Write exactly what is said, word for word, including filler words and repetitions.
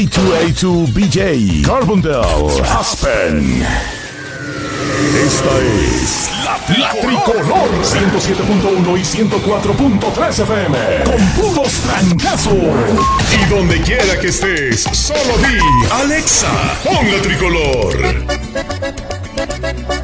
A dos A dos B J, Carbondale, Aspen. Esta es la, la Tricolor ciento siete punto uno y ciento cuatro punto tres F M con puros trancazos. Y donde quiera que estés, solo di Alexa, pon la Tricolor.